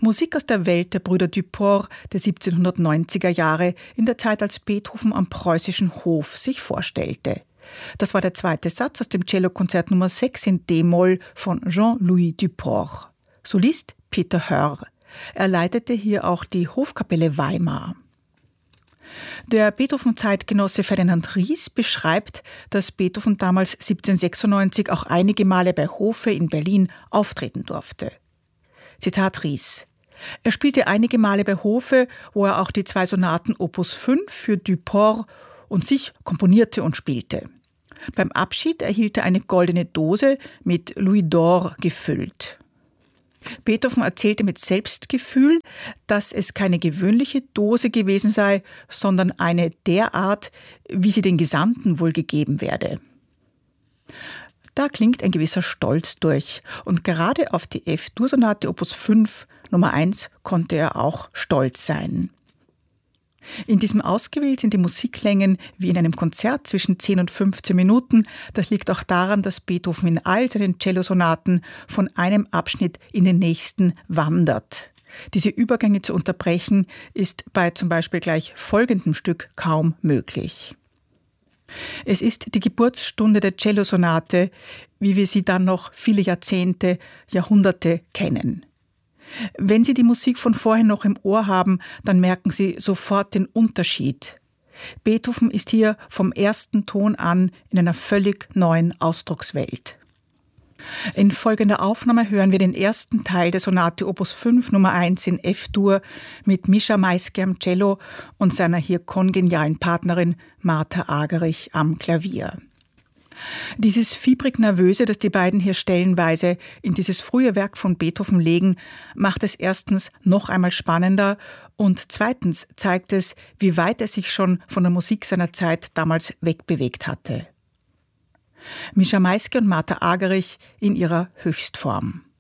Musik aus der Welt der Brüder Duport der 1790er Jahre, in der Zeit, als Beethoven am preußischen Hof sich vorstellte. Das war der zweite Satz aus dem Cellokonzert Nummer 6 in D-Moll von Jean-Louis Duport. Solist Peter Hörr. Er leitete hier auch die Hofkapelle Weimar. Der Beethoven-Zeitgenosse Ferdinand Ries beschreibt, dass Beethoven damals 1796 auch einige Male bei Hofe in Berlin auftreten durfte. Zitat Ries: Er spielte einige Male bei Hofe, wo er auch die 2 Sonaten Opus 5 für Duport und sich komponierte und spielte. Beim Abschied erhielt er eine goldene Dose mit Louis d'Or gefüllt. Beethoven erzählte mit Selbstgefühl, dass es keine gewöhnliche Dose gewesen sei, sondern eine derart, wie sie den Gesandten wohl gegeben werde. Da klingt ein gewisser Stolz durch, und gerade auf die F-Dur-Sonate Opus 5 Nummer 1 konnte er auch stolz sein. In diesem Ausgewählt sind die Musiklängen wie in einem Konzert zwischen 10 und 15 Minuten. Das liegt auch daran, dass Beethoven in all seinen Cellosonaten von einem Abschnitt in den nächsten wandert. Diese Übergänge zu unterbrechen ist bei zum Beispiel gleich folgendem Stück kaum möglich. Es ist die Geburtsstunde der Cellosonate, wie wir sie dann noch viele Jahrzehnte, Jahrhunderte kennen. Wenn Sie die Musik von vorher noch im Ohr haben, dann merken Sie sofort den Unterschied. Beethoven ist hier vom ersten Ton an in einer völlig neuen Ausdruckswelt. In folgender Aufnahme hören wir den ersten Teil der Sonate Opus 5 Nummer 1 in F-Dur mit Mischa Maiske am Cello und seiner hier kongenialen Partnerin Martha Agerich am Klavier. Dieses fiebrig-nervöse, das die beiden hier stellenweise in dieses frühe Werk von Beethoven legen, macht es erstens noch einmal spannender und zweitens zeigt es, wie weit er sich schon von der Musik seiner Zeit damals wegbewegt hatte. Mischa Maiske und Martha Agerich in ihrer Höchstform.